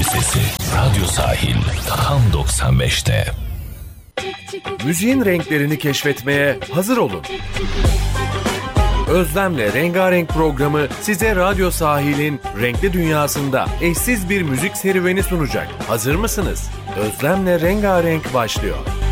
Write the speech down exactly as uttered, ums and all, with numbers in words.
sesi Radyo Sahil Tam doksan beşte. Müziğin renklerini keşfetmeye hazır olun. Özlem'le Rengarenk programı size Radyo Sahil'in renkli dünyasında eşsiz bir müzik serüveni sunacak. Hazır mısınız? Özlem'le Rengarenk başlıyor.